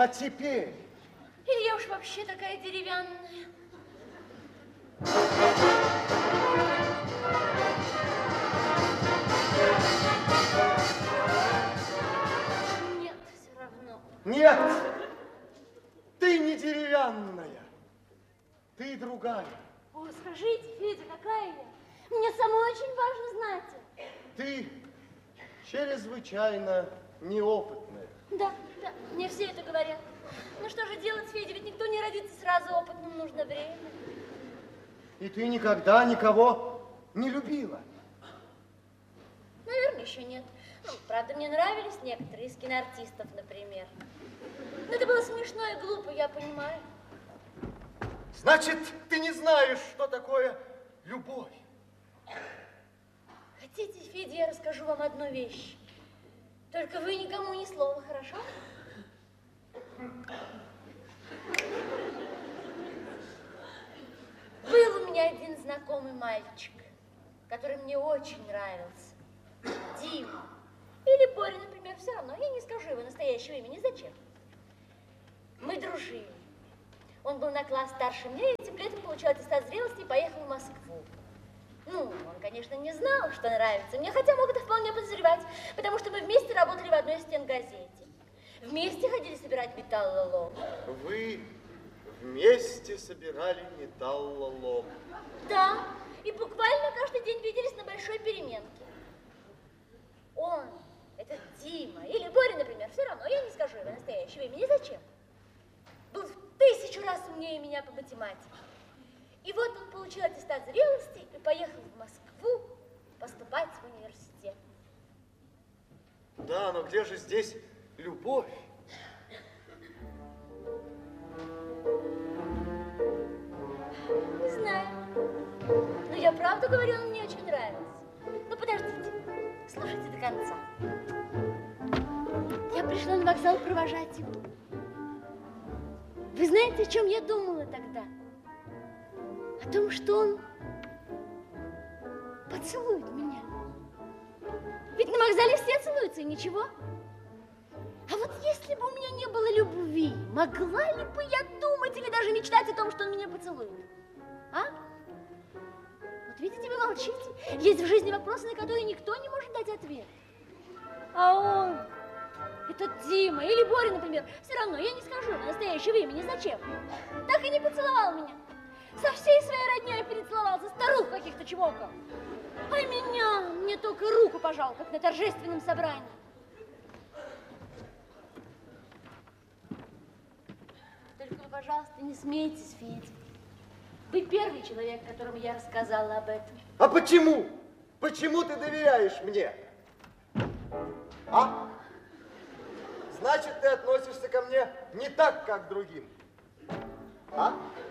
А теперь? Или я уж вообще такая деревянная? Нет, все равно. Нет, ты не деревянная, ты другая. О, скажите, Федя, какая я? Мне самой очень важно знать. Ты чрезвычайно неопытная. Да, мне все это говорят. Ну что же делать, Федя, ведь никто не родится сразу опытным, нужно время. И ты никогда никого не любила? Наверное, еще нет. Ну, правда, мне нравились некоторые из киноартистов, например. Но это было смешно и глупо, я понимаю. Значит, ты не знаешь, что такое любовь. Хотите, Федя, я расскажу вам одну вещь. Только вы никому ни слова, хорошо? Был у меня один знакомый мальчик, который мне очень нравился. Дима. Или Боря, например, все равно. Я не скажу его настоящего имени, зачем? Мы дружили. Он был на класс старше меня, и этим летом получил аттестат зрелости и поехал в Москву. Ну, он, конечно, не знал, что нравится мне, хотя мог это вполне подозревать, потому что мы вместе работали в одной стенгазете. Вместе ходили собирать металлолом. Вы вместе собирали металлолом? Да, и буквально каждый день виделись на большой переменке. Он, этот Дима, или Боря, например, все равно, я не скажу его настоящего имени, зачем? Был в 1000 раз умнее меня по математике. И вот он получил аттестат зрелости и поехал в Москву поступать в университет. Да, но где же здесь любовь? Не знаю. Но я правду говорю, он мне очень нравится. Ну, подождите, слушайте до конца. Я пришла на вокзал провожать его. Вы знаете, о чем я думала тогда? О том, что он поцелует меня. Ведь на вокзале все целуются, и ничего. А вот если бы у меня не было любви, могла ли бы я думать или даже мечтать о том, что он меня поцелует? А? Вот видите, вы молчите. Есть в жизни вопросы, на которые никто не может дать ответ. А он, этот Дима или Боря, например, все равно, я не скажу его настоящего имени, зачем? Так и не поцеловал меня. Со всей своей роднёй перецеловался, старух каких-то чмокал. А меня, мне только руку пожал, как на торжественном собрании. Только вы, пожалуйста, не смейтесь, Федя. Вы первый человек, которому я рассказала об этом. А почему? Почему ты доверяешь мне? А? Значит, ты относишься ко мне не так, как к другим. А?